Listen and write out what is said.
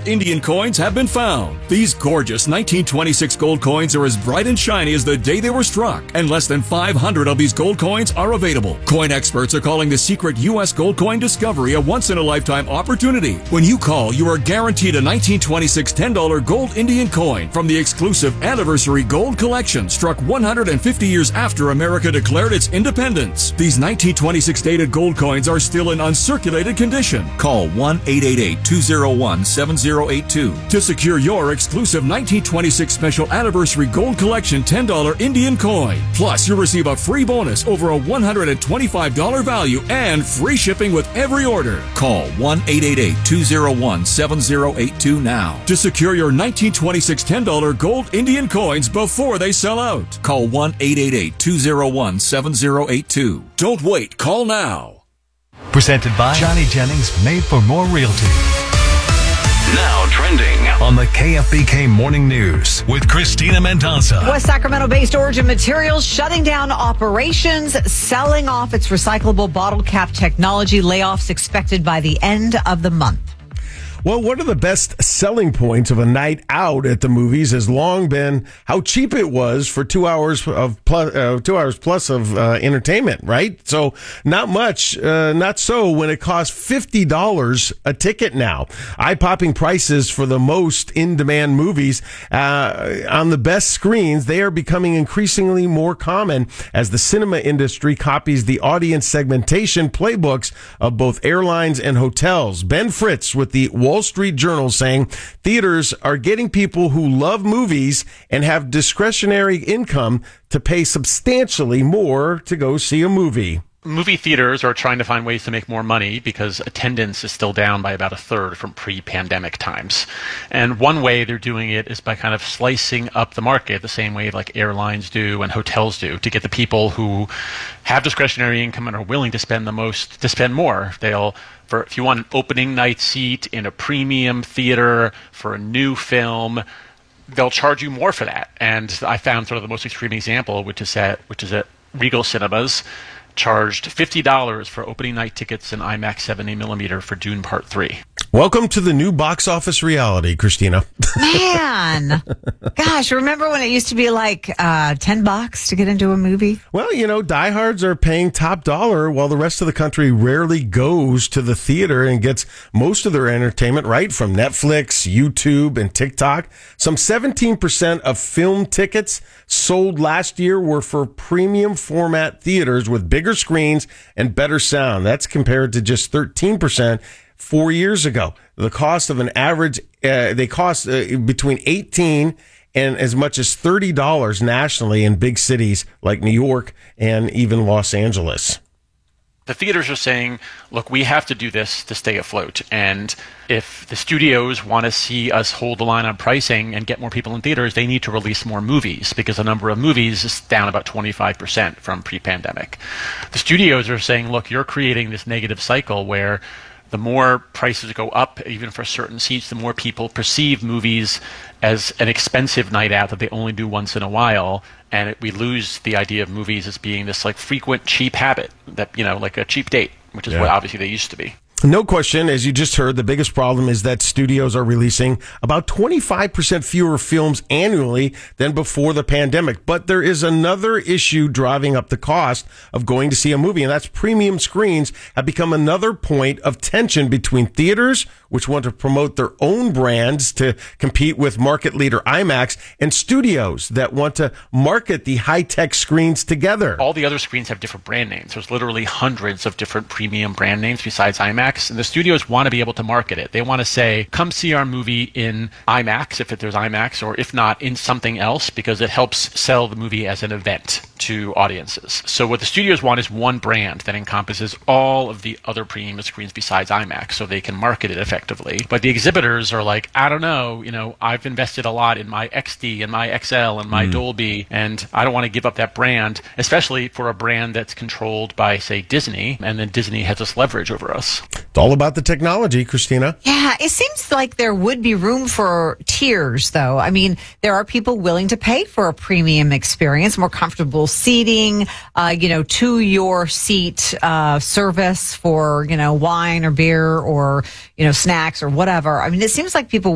gold Indian coins have been found. These gorgeous 1926 gold coins are as bright and shiny as the day they were struck, and less than 500 of these gold coins are available. Coin experts are calling the secret U.S. gold coin discovery a once-in-a-lifetime opportunity. When you call, you are guaranteed a 1926 $10 gold Indian coin from the exclusive Anniversary Gold Collection, struck 150 years after America declared its independence. These 1926 dated gold coins are still in uncirculated condition. Call 1-888-201-7082 to secure your exclusive 1926 Special Anniversary Gold Collection $10 Indian coin. Plus, you'll receive a free bonus over a $125 value and free shipping with every order. Call 1-888-201-7082 now to secure your 1926 $10 gold Indian coins before they sell out. Call 1-888-201-7082. Don't wait. Call now. Presented by Johnny Jennings, Made for More Realty. Now trending On the KFBK Morning News with Christina Mendoza. West Sacramento-based Origin Materials shutting down operations, selling off its recyclable bottle cap technology. Layoffs expected by the end of the month. Well, one of the best selling points of a night out at the movies has long been how cheap it was for 2 hours plus of entertainment, right? So not much, not so when it costs $50 a ticket now. Eye-popping prices for the most in-demand movies on the best screens. They are becoming increasingly more common as the cinema industry copies the audience segmentation playbooks of both airlines and hotels. Ben Fritz with the Wall Street Journal saying theaters are getting people who love movies and have discretionary income to pay substantially more to go see a movie. Movie theaters are trying to find ways to make more money because attendance is still down by about a third from pre-pandemic times. And one way they're doing it is by kind of slicing up the market the same way like airlines do and hotels do to get the people who have discretionary income and are willing to spend the most to spend more. If you want an opening night seat in a premium theater for a new film, they'll charge you more for that. And I found sort of the most extreme example, which is at Regal Cinemas, charged $50 for opening night tickets in IMAX 70mm for Dune Part 3. Welcome to the new box office reality, Christina. Man, gosh, remember when it used to be like $10 to get into a movie? Well, diehards are paying top dollar while the rest of the country rarely goes to the theater and gets most of their entertainment right from Netflix, YouTube, and TikTok. Some 17% of film tickets sold last year were for premium format theaters with bigger screens and better sound. That's compared to just 13% 4 years ago. The cost of an average, they cost between $18 and as much as $30 nationally in big cities like New York and even Los Angeles. The theaters are saying, look, we have to do this to stay afloat. And if the studios want to see us hold the line on pricing and get more people in theaters, they need to release more movies because the number of movies is down about 25% from pre-pandemic. The studios are saying, look, you're creating this negative cycle where the more prices go up, even for certain seats, the more people perceive movies as an expensive night out that they only do once in a while. And we lose the idea of movies as being this like frequent cheap habit that, like a cheap date, which is what obviously they used to be. No question, as you just heard, the biggest problem is that studios are releasing about 25% fewer films annually than before the pandemic. But there is another issue driving up the cost of going to see a movie, and that's premium screens have become another point of tension between theaters, which want to promote their own brands to compete with market leader IMAX, and studios that want to market the high-tech screens together. All the other screens have different brand names. There's literally hundreds of different premium brand names besides IMAX. And the studios want to be able to market it. They want to say, come see our movie in IMAX, if there's IMAX, or if not, in something else, because it helps sell the movie as an event to audiences. So what the studios want is one brand that encompasses all of the other premium screens besides IMAX, so they can market it effectively. But the exhibitors are like, I don't know, I've invested a lot in my XD and my XL and my Dolby, and I don't want to give up that brand, especially for a brand that's controlled by, say, Disney, and then Disney has this leverage over us. It's all about the technology, Christina. Yeah, it seems like there would be room for tiers, though. I mean, there are people willing to pay for a premium experience, more comfortable seating, to your seat service for, wine or beer or, snacks or whatever. I mean, it seems like people